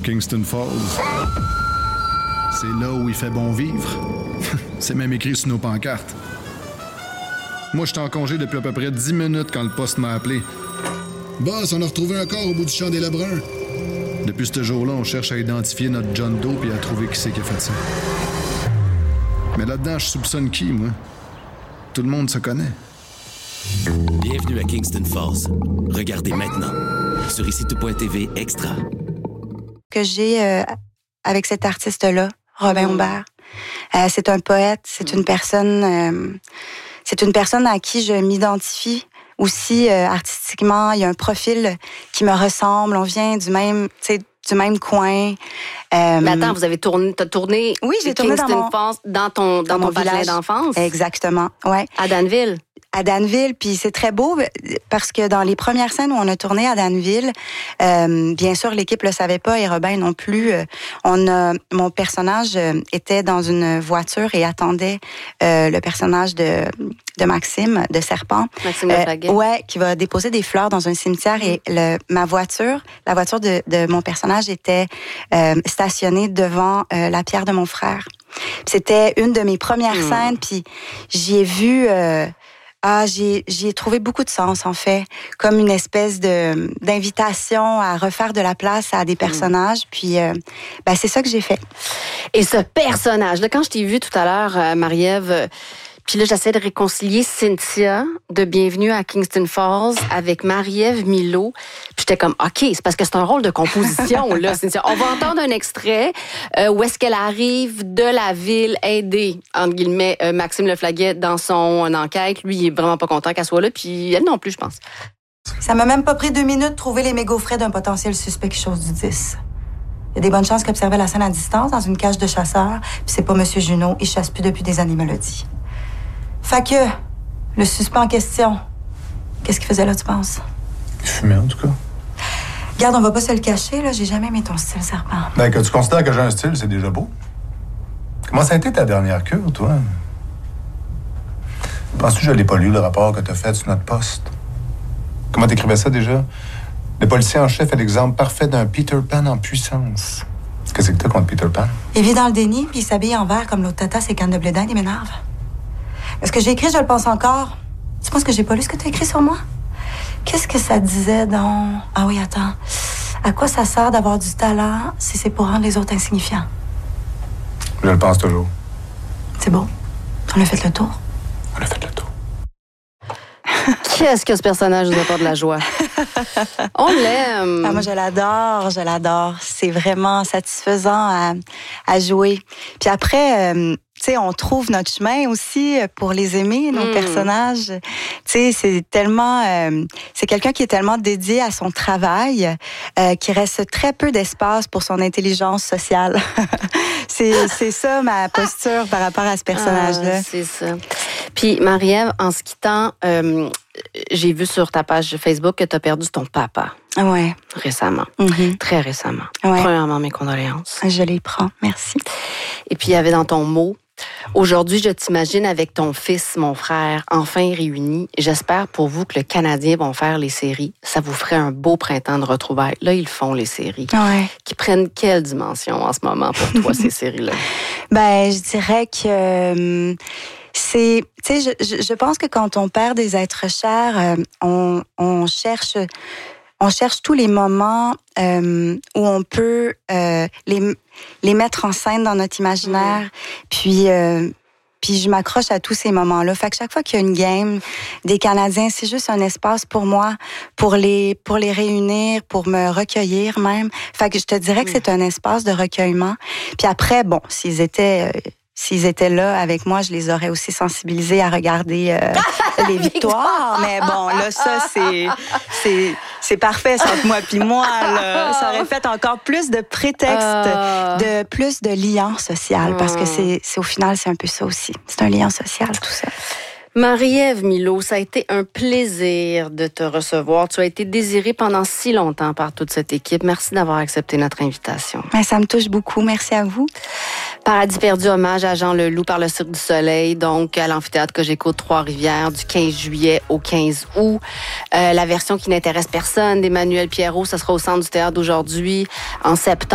Kingston Falls. C'est là où il fait bon vivre. C'est même écrit sur nos pancartes. Moi, j'étais en congé depuis à peu près 10 minutes quand le poste m'a appelé. Boss, on a retrouvé un corps au bout du champ des Lebrun. Depuis ce jour-là, on cherche à identifier notre John Doe et à trouver qui c'est qui a fait ça. Mais là-dedans, je soupçonne qui, moi? Tout le monde se connaît. Bienvenue à Kingston Falls. Regardez maintenant sur ICTV Extra. Que j'ai avec cet artiste-là, Robin Aubert. C'est un poète, c'est une personne à qui je m'identifie aussi artistiquement. Il y a un profil qui me ressemble. On vient du même coin. Mais attends, t'as tourné. Oui, j'ai tourné dans ton village d'enfance. Exactement, ouais. À Danville. À Danville, puis c'est très beau parce que dans les premières scènes où on a tourné à Danville, bien sûr l'équipe le savait pas et Robin non plus. Mon personnage était dans une voiture et attendait le personnage de Maxime de Serpent. Maxime Leflaguet. Ouais, qui va déposer des fleurs dans un cimetière et la voiture de mon personnage était stationnée devant la pierre de mon frère. C'était une de mes premières scènes, puis j'y ai vu. J'y ai trouvé beaucoup de sens, en fait, comme une espèce d'invitation à refaire de la place à des personnages. Puis, c'est ça que j'ai fait. Et ce personnage-là, quand je t'ai vu tout à l'heure, Marie-Ève, puis là, j'essaie de réconcilier Cynthia de Bienvenue à Kingston Falls avec Marie-Ève Milot. Puis j'étais comme, OK, c'est parce que c'est un rôle de composition, là, Cynthia. On va entendre un extrait où est-ce qu'elle arrive de la ville aider, entre guillemets, Maxime Leflaguet dans son enquête. Lui, il est vraiment pas content qu'elle soit là, puis elle non plus, je pense. Ça m'a même pas pris 2 minutes de trouver les mégots frais d'un potentiel suspect qui chose du 10. Il y a des bonnes chances qu'il observait la scène à distance dans une cage de chasseurs, puis c'est pas M. Junot, il chasse plus depuis des années, il me l'a dit. Fait que, le suspect en question, qu'est-ce qu'il faisait là, tu penses? Il fumait, en tout cas. Regarde, on va pas se le cacher, là, j'ai jamais aimé ton style, Serpent. Ben, que tu considères que j'ai un style, c'est déjà beau. Comment ça a été ta dernière cure, toi? Penses-tu que je l'ai pas lu, le rapport que t'as fait sur notre poste? Comment t'écrivais ça, déjà? Le policier en chef est l'exemple parfait d'un Peter Pan en puissance. Qu'est-ce que t'as contre Peter Pan? Il vit dans le déni, puis il s'habille en vert comme l'autre tata, ses cannes de blé d'Inde, il m'énerve. Est-ce que j'ai écrit, je le pense encore? Tu penses que j'ai pas lu ce que tu as écrit sur moi? Qu'est-ce que ça disait dans... Ah oui, attends. À quoi ça sert d'avoir du talent si c'est pour rendre les autres insignifiants? Je le pense toujours. C'est bon. On a fait le tour. On a fait le tour. Qu'est-ce que ce personnage nous apporte de la joie? On l'aime. Ah, moi, je l'adore. C'est vraiment satisfaisant à jouer. Puis après... tu sais, on trouve notre chemin aussi pour les aimer, nos personnages. Tu sais, c'est tellement... c'est quelqu'un qui est tellement dédié à son travail qu'il reste très peu d'espace pour son intelligence sociale. c'est ça, ma posture par rapport à ce personnage-là. C'est ça. Puis, Marie-Ève, en se quittant, j'ai vu sur ta page Facebook que tu as perdu ton papa. Ouais. Récemment. Très récemment. Ouais. Premièrement, mes condoléances. Je les prends. Merci. Et puis, il y avait dans ton mot... Aujourd'hui, je t'imagine avec ton fils, mon frère, enfin réunis. J'espère pour vous que le Canadien vont faire les séries. Ça vous ferait un beau printemps de retrouvailles. Là, ils font les séries. Ouais. Qui prennent quelle dimension en ce moment pour toi, ces séries-là? Ben, je dirais que c'est... Tu sais, je pense que quand on perd des êtres chers, on cherche tous les moments où on peut les mettre en scène dans notre imaginaire. Puis je m'accroche à tous ces moments-là. Fait que chaque fois qu'il y a une game des Canadiens, c'est juste un espace pour moi, pour les réunir, pour me recueillir même. Fait que je te dirais que c'est un espace de recueillement. Puis après, bon, s'ils étaient là avec moi, je les aurais aussi sensibilisés à regarder les victoires. Mais bon, là, ça, c'est parfait, ça, entre moi puis moi. Là. Ça aurait fait encore plus de prétexte, plus de lien social. Parce que c'est au final, c'est un peu ça aussi. C'est un lien social, tout ça. Marie-Ève Milot, ça a été un plaisir de te recevoir. Tu as été désirée pendant si longtemps par toute cette équipe. Merci d'avoir accepté notre invitation. Ben, ça me touche beaucoup. Merci à vous. Paradis perdu, hommage à Jean Leloup par le Cirque du Soleil, donc à l'amphithéâtre Cogeco de Trois-Rivières du 15 juillet au 15 août. La version qui n'intéresse personne d'Emmanuel Pierrot, ça sera au Centre du théâtre d'aujourd'hui en septembre.